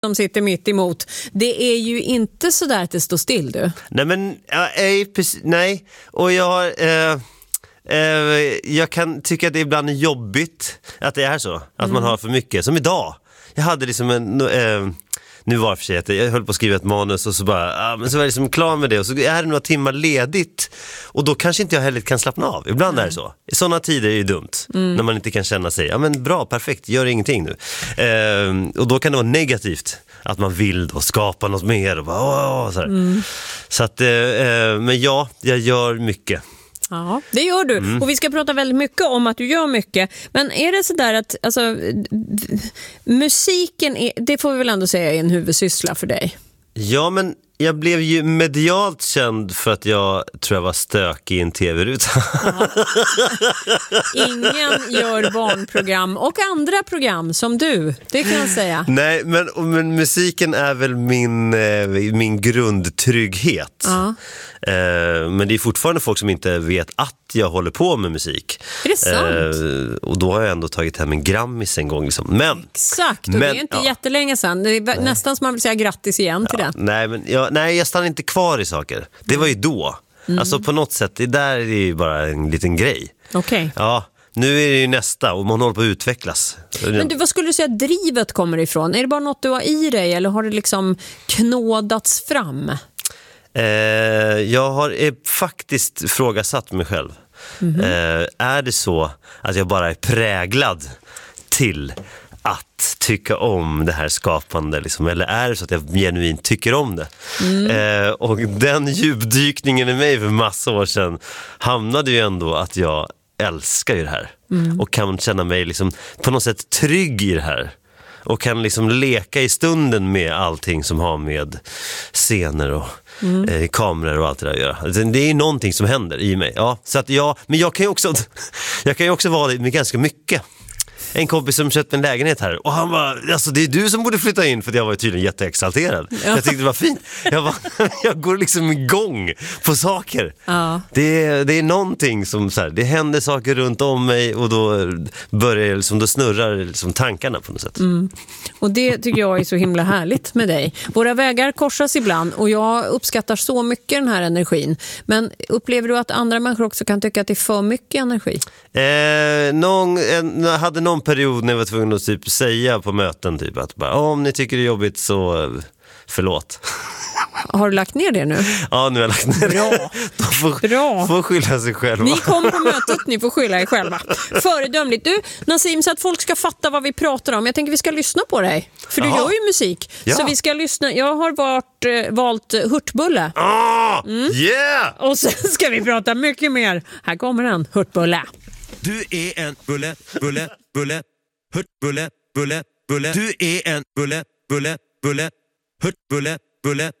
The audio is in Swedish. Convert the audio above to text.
som sitter mitt emot. Det är ju inte så där att det står still, du. Nej, men nej. Och jag kan tycka att det ibland är jobbigt att det är så. Att man har för mycket. Som idag. Jag hade liksom nu var det för sig att jag höll på att skriva ett manus och så bara, men så var jag liksom klar med det och så är det några timmar ledigt och då kanske inte jag heller kan slappna av. Ibland är det så. I sådana tider är det ju dumt när man inte kan känna sig, ja men bra, perfekt, gör ingenting nu. Och då kan det vara negativt att man vill då skapa något mer och bara, så här. Så att, men ja, jag gör mycket. Ja, det gör du. Och vi ska prata väldigt mycket om att du gör mycket. Men är det så där att alltså, musiken, det får vi väl ändå säga är en huvudsyssla för dig? Ja, men jag blev ju medialt känd för att jag tror jag var stökig i en tv-ruta. Ingen gör barnprogram och andra program som du, det kan jag säga. Nej, men musiken är väl min grundtrygghet. Men det är fortfarande folk som inte vet att jag håller på med musik. Är det sant? Och då har jag ändå tagit hem en Grammis en gång. Liksom. Men, exakt, och det är inte jättelänge sedan. Det är nästan som man vill säga grattis igen till det. Nej, jag stannar inte kvar i saker. Det var ju då. Alltså på något sätt, det där är ju bara en liten grej. Okej. Ja, nu är det ju nästa och man håller på att utvecklas. Men du, vad skulle du säga att drivet kommer ifrån? Är det bara något du har i dig eller har det liksom knådats fram? Jag har faktiskt frågasatt mig själv. Är det så att jag bara är präglad till att tycka om det här skapande liksom, eller är det så att jag genuint tycker om det? Och den djupdykningen i mig för massa år sedan hamnade ju ändå att jag älskar ju det här och kan känna mig liksom på något sätt trygg i det här och kan liksom leka i stunden med allting som har med scener och kameror och allt det där att göra. Det är någonting som händer i mig. Ja, så att men jag kan ju också vara det med ganska mycket. En kompis som köpte en lägenhet här och han var, alltså det är du som borde flytta in, för jag var tydligen jätteexalterad. Jag tyckte det var fint. Jag går liksom igång på saker. Det är någonting som så här, det händer saker runt om mig och då börjar liksom, då snurrar liksom tankarna på något sätt. Och det tycker jag är så himla härligt med dig. Våra vägar korsas ibland och jag uppskattar så mycket den här energin. Men upplever du att andra människor också kan tycka att det är för mycket energi? Jag hade någon period när jag var tvungen att typ säga på möten typ att bara, om ni tycker det är jobbigt så förlåt. Har du lagt ner det nu? Ja, nu har jag lagt ner det. Bra. Får skylla sig själva. Ni kom på mötet, ni får skylla er själva. Föredömligt. Du, Nassim, så att folk ska fatta vad vi pratar om. Jag tänker vi ska lyssna på dig. För du gör ju musik. Ja. Så vi ska lyssna. Jag har valt Hurtbulle. Yeah! Och sen ska vi prata mycket mer. Här kommer den, Hurtbulle. Du är en bulle, Hurtbulle, bulle. Du är en bulle, Hurtbulle, bulle.